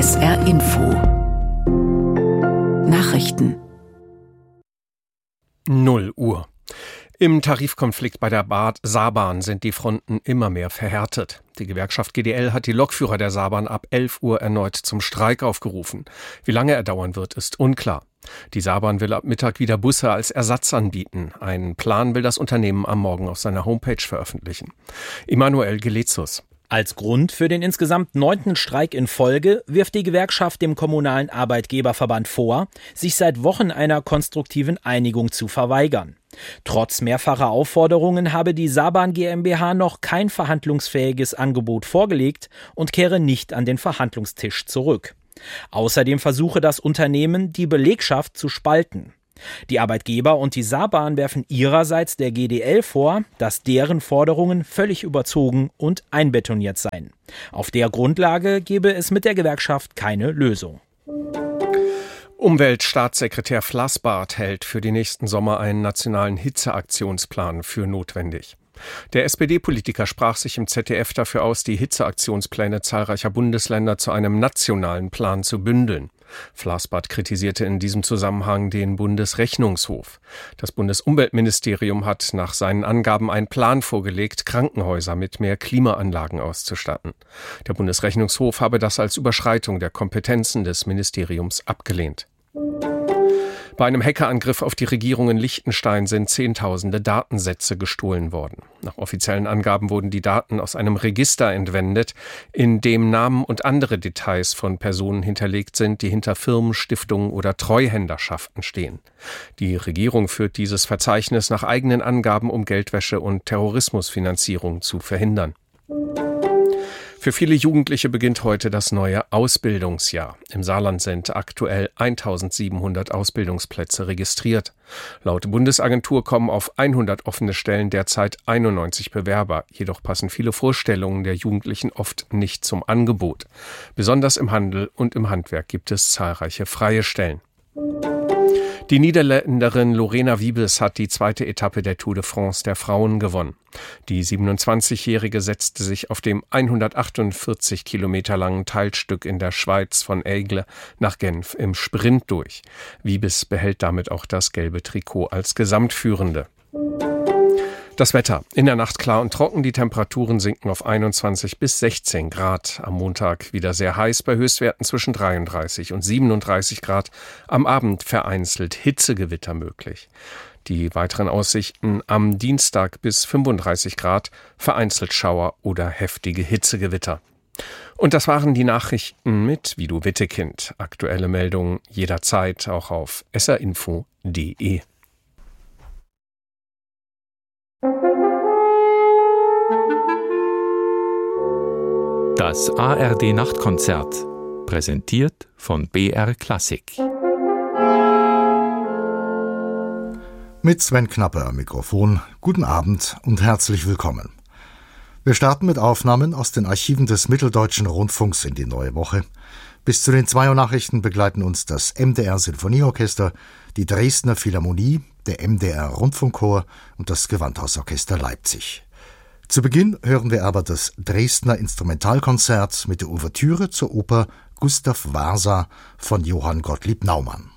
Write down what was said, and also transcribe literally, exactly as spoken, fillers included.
S R Info Nachrichten null Uhr. Im Tarifkonflikt bei der Bad Saarbahn sind die Fronten immer mehr verhärtet. Die Gewerkschaft G D L hat die Lokführer der Saarbahn ab elf Uhr erneut zum Streik aufgerufen. Wie lange er dauern wird, ist unklar. Die Saarbahn will ab Mittag wieder Busse als Ersatz anbieten. Einen Plan will das Unternehmen am Morgen auf seiner Homepage veröffentlichen. Emanuel Gelezus. Als Grund für den insgesamt neunten Streik in Folge wirft die Gewerkschaft dem kommunalen Arbeitgeberverband vor, sich seit Wochen einer konstruktiven Einigung zu verweigern. Trotz mehrfacher Aufforderungen habe die Saarbahn GmbH noch kein verhandlungsfähiges Angebot vorgelegt und kehre nicht an den Verhandlungstisch zurück. Außerdem versuche das Unternehmen, die Belegschaft zu spalten. Die Arbeitgeber und die Saarbahn werfen ihrerseits der G D L vor, dass deren Forderungen völlig überzogen und einbetoniert seien. Auf der Grundlage gebe es mit der Gewerkschaft keine Lösung. Umweltstaatssekretär Flassbart hält für den nächsten Sommer einen nationalen Hitzeaktionsplan für notwendig. Der S P D-Politiker sprach sich im Z D F dafür aus, die Hitzeaktionspläne zahlreicher Bundesländer zu einem nationalen Plan zu bündeln. Flassbart kritisierte in diesem Zusammenhang den Bundesrechnungshof. Das Bundesumweltministerium hat nach seinen Angaben einen Plan vorgelegt, Krankenhäuser mit mehr Klimaanlagen auszustatten. Der Bundesrechnungshof habe das als Überschreitung der Kompetenzen des Ministeriums abgelehnt. Bei einem Hackerangriff auf die Regierung in Liechtenstein sind Zehntausende Datensätze gestohlen worden. Nach offiziellen Angaben wurden die Daten aus einem Register entwendet, in dem Namen und andere Details von Personen hinterlegt sind, die hinter Firmen, Stiftungen oder Treuhänderschaften stehen. Die Regierung führt dieses Verzeichnis nach eigenen Angaben, um Geldwäsche und Terrorismusfinanzierung zu verhindern. Für viele Jugendliche beginnt heute das neue Ausbildungsjahr. Im Saarland sind aktuell eintausendsiebenhundert Ausbildungsplätze registriert. Laut Bundesagentur kommen auf hundert offene Stellen derzeit einundneunzig Bewerber. Jedoch passen viele Vorstellungen der Jugendlichen oft nicht zum Angebot. Besonders im Handel und im Handwerk gibt es zahlreiche freie Stellen. Die Niederländerin Lorena Wiebes hat die zweite Etappe der Tour de France der Frauen gewonnen. Die siebenundzwanzigjährige setzte sich auf dem hundertachtundvierzig Kilometer langen Teilstück in der Schweiz von Aigle nach Genf im Sprint durch. Wiebes behält damit auch das gelbe Trikot als Gesamtführende. Das Wetter. In der Nacht klar und trocken, die Temperaturen sinken auf einundzwanzig bis sechzehn Grad. Am Montag wieder sehr heiß bei Höchstwerten zwischen dreiunddreißig und siebenunddreißig Grad. Am Abend vereinzelt Hitzegewitter möglich. Die weiteren Aussichten am Dienstag bis fünfunddreißig Grad, vereinzelt Schauer oder heftige Hitzegewitter. Und das waren die Nachrichten mit Vido Wittekind. Aktuelle Meldungen jederzeit auch auf s r info punkt d e. Das A R D-Nachtkonzert, präsentiert von B R Klassik. Mit Sven Knapper am Mikrofon, guten Abend und herzlich willkommen. Wir starten mit Aufnahmen aus den Archiven des Mitteldeutschen Rundfunks in die neue Woche. Bis zu den zwei Uhr Nachrichten begleiten uns das M D R-Sinfonieorchester, die Dresdner Philharmonie, der M D R-Rundfunkchor und das Gewandhausorchester Leipzig. Zu Beginn hören wir aber das Dresdner Instrumentalkonzert mit der Ouvertüre zur Oper Gustav Wasa von Johann Gottlieb Naumann.